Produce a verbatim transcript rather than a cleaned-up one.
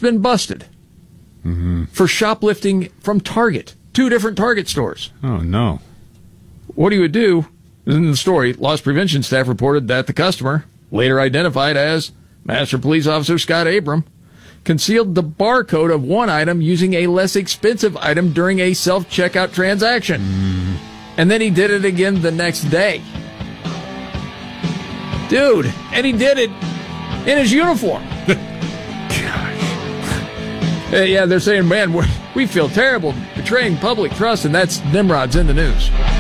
been busted Mm-hmm. for shoplifting from Target, two different Target stores. Oh, no. What he would do, in the story, loss prevention staff reported that the customer, later identified as Master Police Officer Scott Abram, concealed the barcode of one item using a less expensive item during a self-checkout transaction. Mm. And then he did it again the next day. Dude, and he did it in his uniform. Uh, yeah, they're saying, man, we're, we feel terrible betraying public trust, and that's Nimrod's in the news.